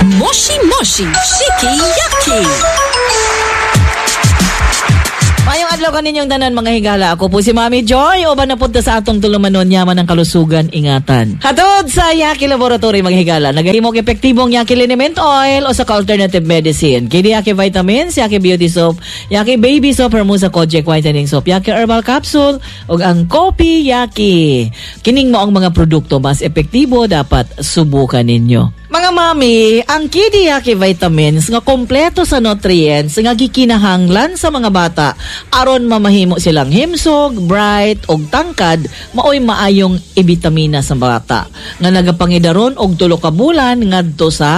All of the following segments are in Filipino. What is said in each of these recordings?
Moshi Moshi Shiki Yaki. Mayong adlaw kaninyong tanan mga higala. Ako po si Mami Joy. Uban na punta sa atong tulumanon yaman ng kalusugan ingatan. Hatod sa Yaki Laboratory mga higala. Nagahimok epektibong Yaki Liniment Oil o sa alternative medicine. Kini Yaki Vitamins, Yaki Beauty Soap, Yaki Baby Soap, Hermosa Kojic Whitening Soap, Yaki Herbal Capsule, ug ang Kopi Yaki. Kining mo ang mga produkto mas epektibo dapat subukan ninyo. Mga mami, ang Kidi Yaki Vitamins nga kompleto sa nutrients nga gikinahanglan sa mga bata aron mamahimo silang himsog, bright og tangkad maoy maayong ibitamina sa bata nga nagapangidaron og 3 ka bulan ngadto sa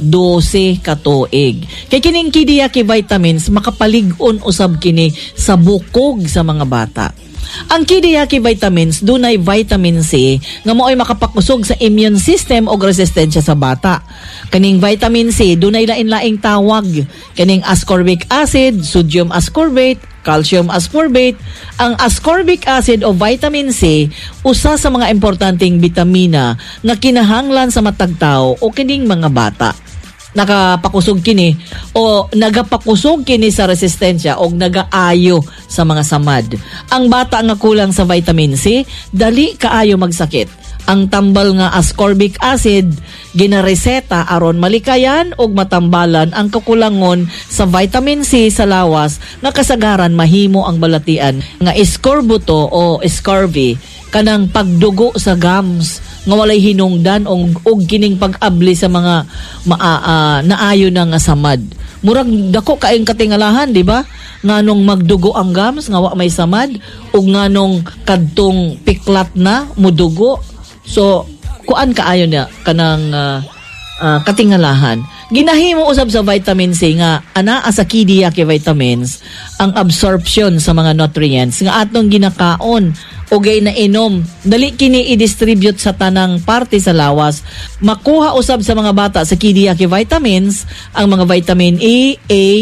12 ka tuig. Kay kining Kidi Yaki Vitamins makapalig-on usab kini sa bukog sa mga bata. Ang Kidi Yaki Vitamins dunay vitamin C nga maoy makapakusog sa immune system og resistensya sa bata. Kaning vitamin C dunay lain-laing tawag. Kaning ascorbic acid, sodium ascorbate, calcium ascorbate. Ang ascorbic acid o vitamin C usa sa mga importanteng bitamina nga kinahanglan sa matag tawo o kining mga bata. Nagapakusog kini o nagapakusog kini sa resistensya o nagaayo sa mga samad. Ang bata nga kulang sa vitamin C, dali kaayo magsakit. Ang tambal nga ascorbic acid ginareseta aron malikayan og matambalan ang kakulangon sa vitamin C sa lawas nga kasagaran mahimo ang balatian nga escorbuto o scurvy kanang pagdugo sa gums nga walay hinungdan og kining pag-abli sa mga naayo na nga samad. Murag dako kaayong katingalahan, di ba? Nganong magdugo ang gums nga wa may samad ug nganong kadtong piklat na mudugo. So kuan kaayo na kanang katingalahan. Ginahimo usab sa vitamin C nga anaa sa Kidi Yaki Vitamins ang absorption sa mga nutrients nga atong ginakaon ugay na inom. Dali kini i-distribute sa tanang parte sa lawas. Makuha usab sa mga bata sa Kidi Yaki Vitamins ang mga vitamin A,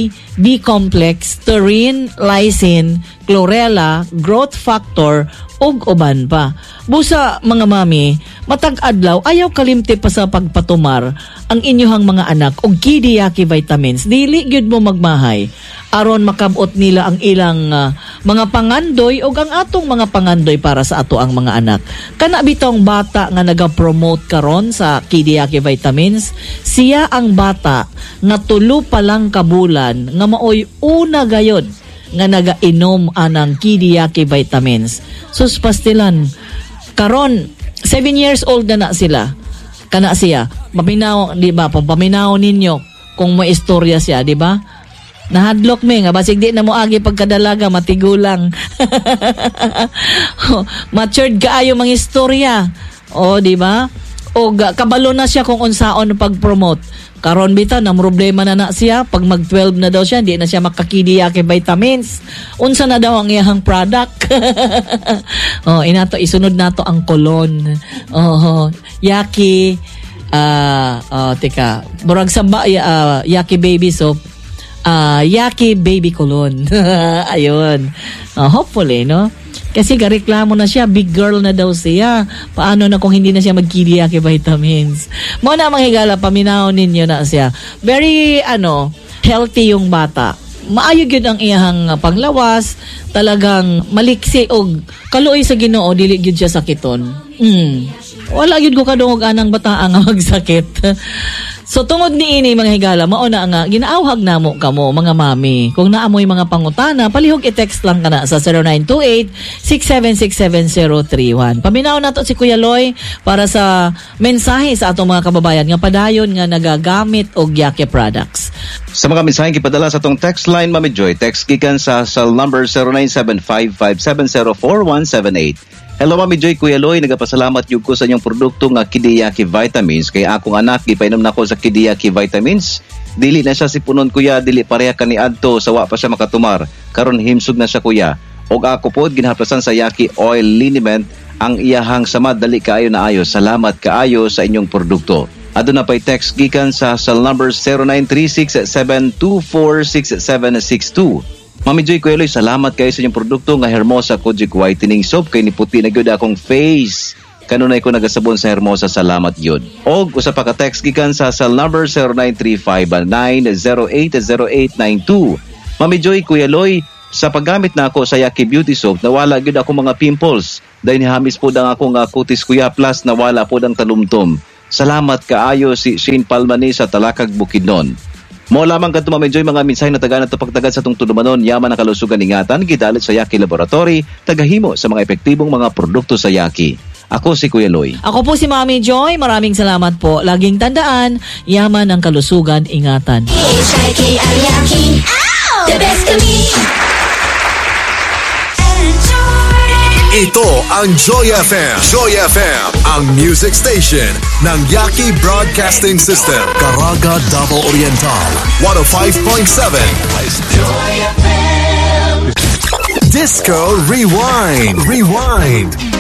B complex, taurine, lysine, chlorella, growth factor ug uban pa. Busa mga mami, matag adlaw ayaw kalimti pa sa pagpatumar ang inyohang mga anak og Kidi Yaki Vitamins. Dili gyud mo magmahay aron makabot nila ang ilang mga pangandoy o ang atong mga pangandoy para sa ato ang mga anak. Kana bitong bata nga naga-promote karon sa Kidi Yaki Vitamins, siya ang bata nga 3 pa lang ka bulan nga maoy una gayod nga nagainom anang Kidi Yaki Vitamins. Sus pastilan, karon 7 years old na sila. Kana siya, maminaw, di ba? Paminaw ninyo kung may istorya siya, di ba? Nahadlok me nga basig di na mo agi pagkadalaga matigulang. Matured kaayo mga istorya. O di ba? O kabalo na siya kung unsaon pag-promote. Karon bitaw na problema na siya pag mag-12 na daw siya, di na siya makakidi Yaki Vitamins. Unsa na daw ang iyang product? Oh, inato isunod nato ang kolon. Oh, Yaki teka, burag sa Yaki Baby Soap. Yaki Baby Cologne. Ayun. Hopefully, no? Kasi gareklamo na siya, big girl na daw siya. Paano na kung hindi na siya mag-Kidi Yaki Vitamins? Mo na mga higala, paminaw ninyo na siya. Very, healthy yung bata. Maayog yun ang iyang panglawas. Talagang maliksi og kaluoy sa Ginoo, dili yun siya sakiton. Wala yun ko kadungog anang bata nga magsakit. So tungod ni ini mga higala, mauna nga ginaawhag namo kamo mga mami. Kung naamoy mga pangutana, palihog i-text lang kana sa 0928-6767031. Paminaw nato si Kuya Loy para sa mensahe sa atong mga kababayan nga padayon nga nagagamit og Yaki products. Sa mga mensahe gipadala sa atong text line, Mami Joy, text gikan sa cell number 0975-570-4178. Hello Mami Joy, Kuya Loy, nagapasalamat yug ko sa inyong produkto nga Kidi Yaki Vitamins. Kaya akong anak gipainom nako sa Kidi Yaki Vitamins. Dili na siya sipunon kuya, dili pareha kani adto sa wa pa siya makatumar. Karon himsog na siya kuya. Og ako pod ginhaplasan sa Yaki Oil Liniment ang iyahang samad dali kaayo na ayo. Salamat kaayo sa inyong produkto. Aduna pay text gikan sa cell number 0936-724-6762. Mami Joy, Kuya Loy, salamat kayo sa inyong produkto nga Hermosa Kojic Whitening Soap. Kay niputi na gyud akong face. kanunay ko nagasabon sa Hermosa, salamat yun. Og usa pa ka text gikan sa cell number 0935-908-0892. Mami Joy, Kuya Loy, sa paggamit na ako sa Yaki Beauty Soap, nawala gyud ako mga pimples. Dahil hamis po ang akong kutis kuya, plus nawala po ang talumtom. Salamat kaayo si Shane Palmani sa Talakag, Bukidnon. Mo lamang kadto Mami Joy, mga mensahe na taga nato pagtagad sa tulumanon, yaman ang kalusugan ingatan, gidalit sa Yaki Laboratory, tagahimo sa mga epektibong mga produkto sa Yaki. Ako si Kuya Loy. Ako po si Mami Joy. Maraming salamat po. Laging tandaan, yaman ang kalusugan ingatan. The best of me. Ito ang Joy FM. Joy FM, ang music station ng Yaki Broadcasting System. Caraga, Davao Oriental. 105.7. Joy FM. Disco Rewind. Rewind.